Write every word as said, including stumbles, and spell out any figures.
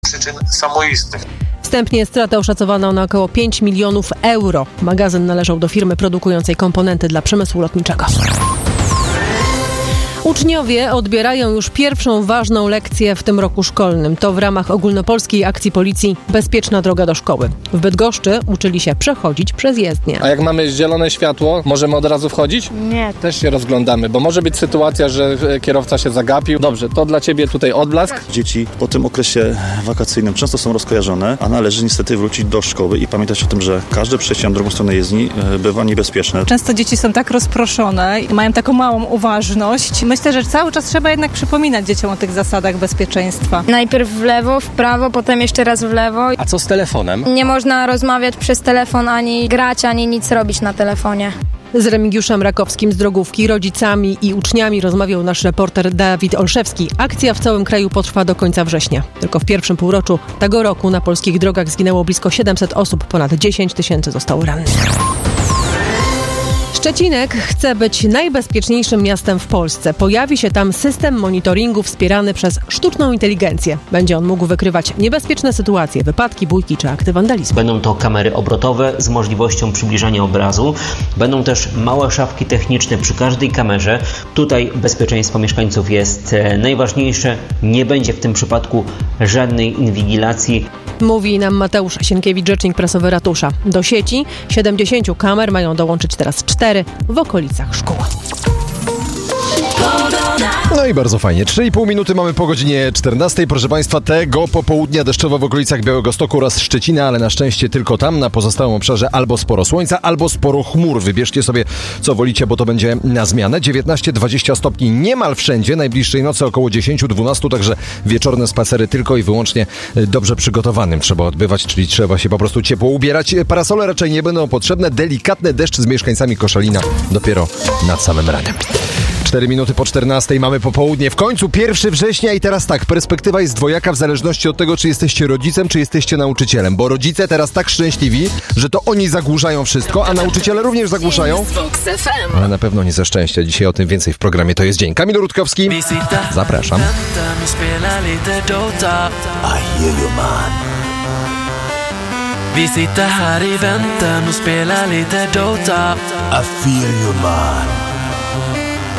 przyczyn samoistnych. Wstępnie stratę oszacowano na około pięć milionów euro. Magazyn należał do firmy produkującej komponenty dla przemysłu lotniczego. Uczniowie odbierają już pierwszą ważną lekcję w tym roku szkolnym. To w ramach ogólnopolskiej akcji policji Bezpieczna droga do szkoły. W Bydgoszczy uczyli się przechodzić przez jezdnię. A jak mamy zielone światło, możemy od razu wchodzić? Nie. Też się rozglądamy, bo może być sytuacja, że kierowca się zagapił. Dobrze, to dla ciebie tutaj odblask. Dzieci po tym okresie wakacyjnym często są rozkojarzone, a należy niestety wrócić do szkoły i pamiętać o tym, że każde przejście na drugą stronę jezdni bywa niebezpieczne. Często dzieci są tak rozproszone i mają taką małą uważność. Myślę, że cały czas trzeba jednak przypominać dzieciom o tych zasadach bezpieczeństwa. Najpierw w lewo, w prawo, potem jeszcze raz w lewo. A co z telefonem? Nie można rozmawiać przez telefon, ani grać, ani nic robić na telefonie. Z Remigiuszem Rakowskim z Drogówki, rodzicami i uczniami rozmawiał nasz reporter Dawid Olszewski. Akcja w całym kraju potrwa do końca września. Tylko w pierwszym półroczu tego roku na polskich drogach zginęło blisko siedemset osób, ponad dziesięć tysięcy zostało rannych. Szczecinek chce być najbezpieczniejszym miastem w Polsce. Pojawi się tam system monitoringu wspierany przez sztuczną inteligencję. Będzie on mógł wykrywać niebezpieczne sytuacje, wypadki, bójki czy akty wandalizmu. Będą to kamery obrotowe z możliwością przybliżania obrazu. Będą też małe szafki techniczne przy każdej kamerze. Tutaj bezpieczeństwo mieszkańców jest najważniejsze. Nie będzie w tym przypadku żadnej inwigilacji. Mówi nam Mateusz Sienkiewicz, rzecznik prasowy ratusza. Do sieci siedemdziesiąt kamer mają dołączyć teraz cztery w okolicach szkół. No i bardzo fajnie. trzy i pół minuty mamy po godzinie czternastej. Proszę Państwa, tego popołudnia deszczowo w okolicach Białegostoku oraz Szczecina, ale na szczęście tylko tam. Na pozostałym obszarze albo sporo słońca, albo sporo chmur. Wybierzcie sobie, co wolicie, bo to będzie na zmianę. dziewiętnaście dwadzieścia stopni niemal wszędzie. Najbliższej nocy około dziesięć dwanaście, także wieczorne spacery tylko i wyłącznie dobrze przygotowanym trzeba odbywać, czyli trzeba się po prostu ciepło ubierać. Parasole raczej nie będą potrzebne. Delikatny deszcz z mieszkańcami Koszalina dopiero nad samym ranem. cztery minuty po czternastej mamy popołudnie. W końcu pierwszego września i teraz tak, perspektywa jest dwojaka w zależności od tego, czy jesteście rodzicem, czy jesteście nauczycielem. Bo rodzice teraz tak szczęśliwi, że to oni zagłuszają wszystko, a nauczyciele również zagłuszają. Ale na pewno nie ze szczęścia. Dzisiaj o tym więcej w programie To jest dzień. Kamil Rutkowski. Zapraszam. Vi sitter här i väntan och spelar lite Dota. I feel you man.